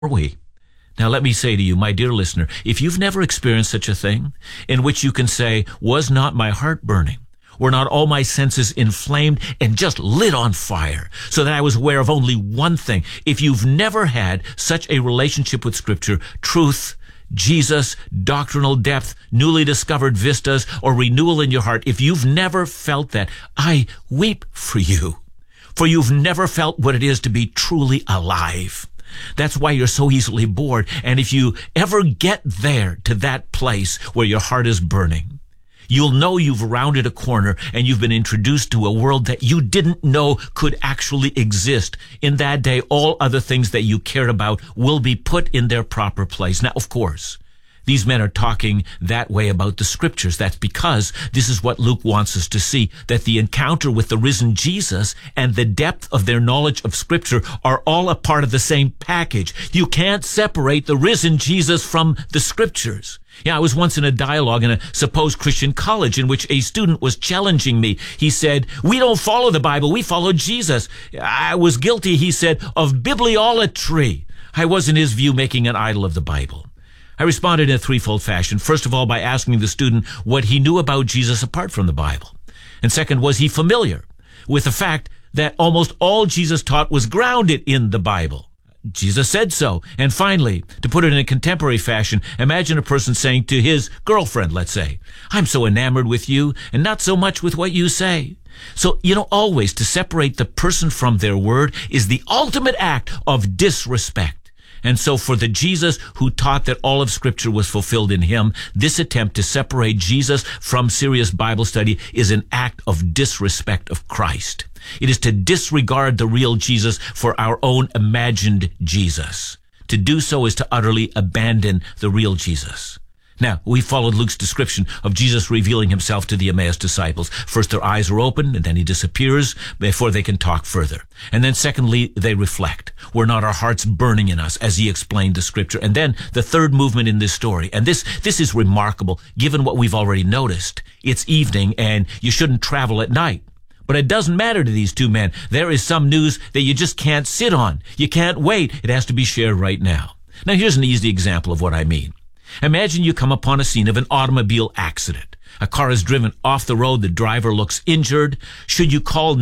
we? Now let me say to you, my dear listener, if you've never experienced such a thing in which you can say, was not my heart burning? Were not all my senses inflamed and just lit on fire so that I was aware of only one thing? If you've never had such a relationship with Scripture, truth, Jesus, doctrinal depth, newly discovered vistas, or renewal in your heart, if you've never felt that, I weep for you. For you've never felt what it is to be truly alive. That's why you're so easily bored. And if you ever get there to that place where your heart is burning, you'll know you've rounded a corner and you've been introduced to a world that you didn't know could actually exist. In that day, all other things that you cared about will be put in their proper place. Now, of course, these men are talking that way about the Scriptures. That's because this is what Luke wants us to see, that the encounter with the risen Jesus and the depth of their knowledge of Scripture are all a part of the same package. You can't separate the risen Jesus from the Scriptures. Yeah, I was once in a dialogue in a supposed Christian college in which a student was challenging me. He said, we don't follow the Bible, we follow Jesus. I was guilty, he said, of bibliolatry. I was, in his view, making an idol of the Bible. I responded in a threefold fashion. First of all, by asking the student what he knew about Jesus apart from the Bible. And second, was he familiar with the fact that almost all Jesus taught was grounded in the Bible? Jesus said so. And finally, to put it in a contemporary fashion, imagine a person saying to his girlfriend, let's say, I'm so enamored with you and not so much with what you say. So, always to separate the person from their word is the ultimate act of disrespect. And so for the Jesus who taught that all of Scripture was fulfilled in him, this attempt to separate Jesus from serious Bible study is an act of disrespect of Christ. It is to disregard the real Jesus for our own imagined Jesus. To do so is to utterly abandon the real Jesus. Now, we followed Luke's description of Jesus revealing himself to the Emmaus disciples. First, their eyes are open, and then he disappears before they can talk further. And then secondly, they reflect. Were not our hearts burning in us, as he explained the Scripture? And then the third movement in this story, and this is remarkable, given what we've already noticed. It's evening, and you shouldn't travel at night. But it doesn't matter to these two men. There is some news that you just can't sit on. You can't wait. It has to be shared right now. Now, here's an easy example of what I mean. Imagine you come upon a scene of an automobile accident. A car is driven off the road. The driver looks injured. Should you call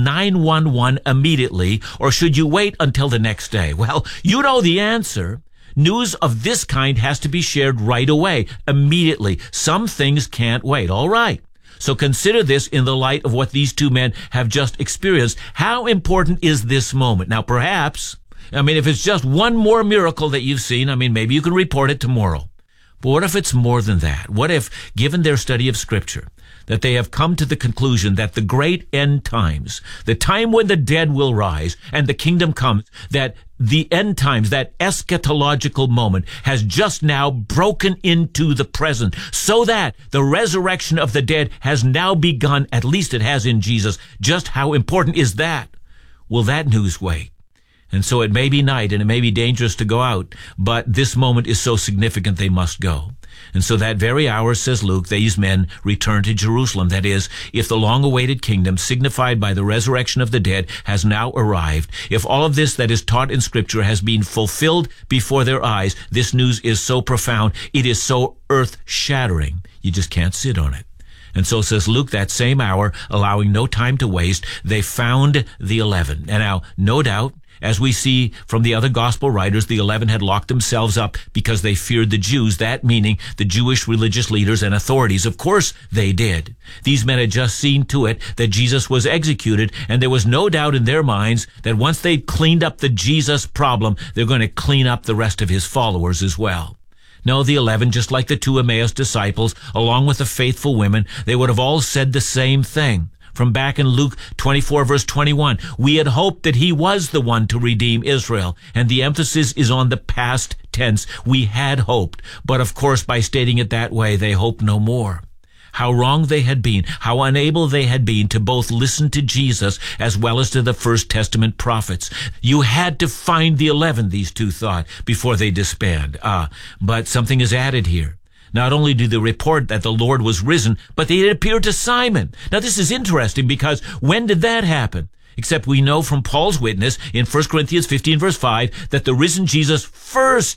911 immediately, or should you wait until the next day? Well, you know the answer. News of this kind has to be shared right away, immediately. Some things can't wait. All right. So consider this in the light of what these two men have just experienced. How important is this moment? Now, perhaps, if it's just one more miracle that you've seen, maybe you can report it tomorrow. But what if it's more than that? What if, given their study of Scripture, that they have come to the conclusion that the great end times, the time when the dead will rise and the kingdom comes, that the end times, that eschatological moment, has just now broken into the present, so that the resurrection of the dead has now begun, at least it has in Jesus. Just how important is that? Will that news wait? And so it may be night and it may be dangerous to go out, but this moment is so significant they must go. And so that very hour, says Luke, these men return to Jerusalem. That is, if the long-awaited kingdom, signified by the resurrection of the dead, has now arrived, if all of this that is taught in Scripture has been fulfilled before their eyes, this news is so profound, it is so earth-shattering, you just can't sit on it. And so, says Luke, that same hour, allowing no time to waste, they found the 11. And now, no doubt, as we see from the other gospel writers, the 11 had locked themselves up because they feared the Jews, that meaning the Jewish religious leaders and authorities. Of course they did. These men had just seen to it that Jesus was executed, and there was no doubt in their minds that once they'd cleaned up the Jesus problem, they're going to clean up the rest of his followers as well. No, the 11, just like the two Emmaus disciples, along with the faithful women, they would have all said the same thing. From back in Luke 24, verse 21, we had hoped that he was the one to redeem Israel. And the emphasis is on the past tense. We had hoped. But of course, by stating it that way, they hoped no more. How wrong they had been, how unable they had been to both listen to Jesus as well as to the First Testament prophets. You had to find the 11, these two thought, before they disband. But something is added here. Not only do they report that the Lord was risen, but they appeared to Simon. Now this is interesting because when did that happen? except we know from Paul's witness in 1 Corinthians 15 verse 5 that the risen Jesus first